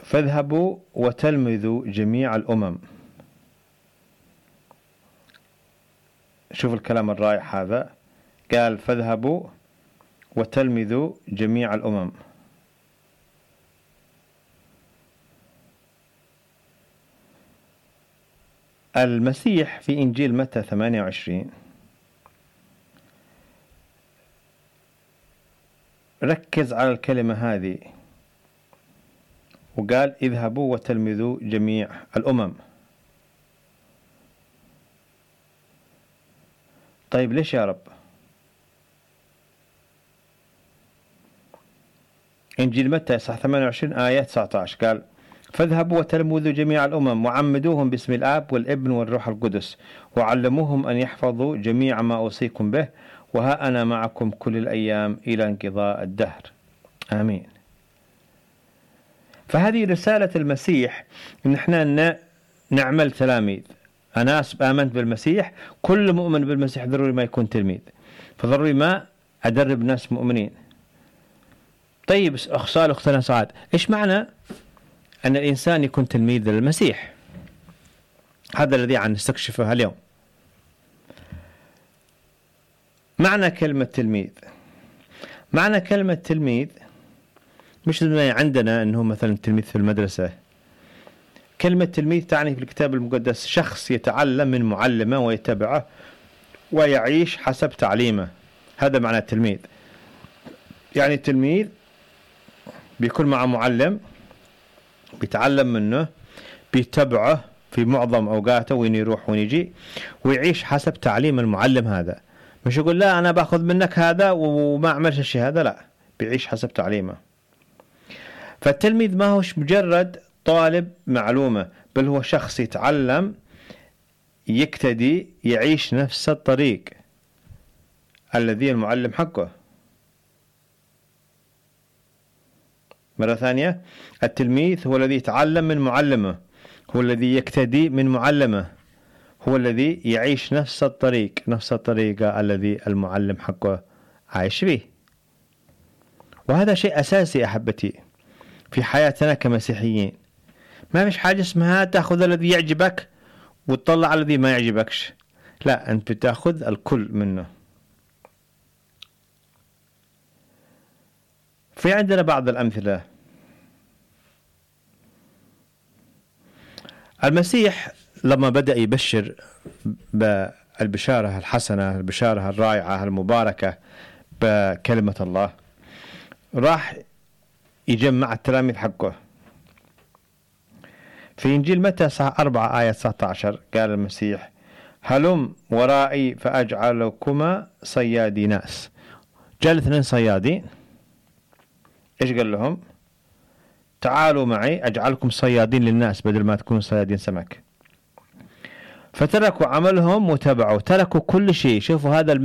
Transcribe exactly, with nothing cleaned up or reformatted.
فاذهبوا وتلمذوا جميع الأمم. شوف الكلام الرائع هذا، قال فاذهبوا وتلمذوا جميع الأمم. المسيح في إنجيل متى ثمانية وعشرين ركز على الكلمة هذه وقال اذهبوا وتلمذوا جميع الأمم. طيب ليش يا رب؟ إنجيل متى إصحاح ثمانية وعشرين آية تسعة عشر قال فاذهبوا وتلمذوا جميع الأمم وعمدوهم باسم الآب والابن والروح القدس وعلموهم أن يحفظوا جميع ما أوصيكم به وها أنا معكم كل الأيام إلى انقضاء الدهر. آمين. فهذه رسالة المسيح إن احنا نعمل تلاميذ. أنا آمنت بالمسيح، كل مؤمن بالمسيح ضروري ما يكون تلميذ، فضروري ما أدرب ناس مؤمنين. طيب أخصال أختنا سعاد، إيش معنى أن الإنسان يكون تلميذ للمسيح؟ هذا الذي عن نستكشفه اليوم. معنى كلمة تلميذ، معنى كلمة تلميذ مش عندنا أنه مثلا تلميذ في المدرسة. كلمة تلميذ تعني في الكتاب المقدس شخص يتعلم من معلمه ويتبعه ويعيش حسب تعليمه. هذا معنى التلميذ. يعني التلميذ بيكون مع معلم بيتعلم منه، بيتبعه في معظم أوقاته وين يروح وين يجي، ويعيش حسب تعليم المعلم هذا. مش يقول لا أنا باخذ منك هذا وما أعملش الشيء هذا، لا، بيعيش حسب تعليمه. فالتلميذ ما هوش مجرد طالب معلومة، بل هو شخص يتعلم، يقتدي، يعيش نفس الطريق الذي المعلم حقه. مرة ثانية، التلميذ هو الذي يتعلم من معلمه، هو الذي يقتدي من معلمه، هو الذي يعيش نفس الطريق، نفس الطريقة الذي المعلم حقه عايش فيه. وهذا شيء أساسي أحبتي في حياتنا كمسيحيين. ما فيش حاجة اسمها تأخذ الذي يعجبك وتطلع الذي ما يعجبكش، لا، أنت بتأخذ الكل منه. في عندنا بعض الأمثلة. المسيح لما بدأ يبشر بالبشارة الحسنة، البشارة الرائعة المباركة بكلمة الله، راح يجمع التلاميذ حقه. في إنجيل متى أربعة آية تسعة عشر قال المسيح هلم ورائي فأجعلكما صيادي ناس. جاء الاثنين صيادين، إيش قال لهم؟ تعالوا معي أجعلكم صيادين للناس بدل ما تكونوا صيادين سمك. فتركوا عملهم وتبعوا، تركوا كل شيء. شوفوا هذا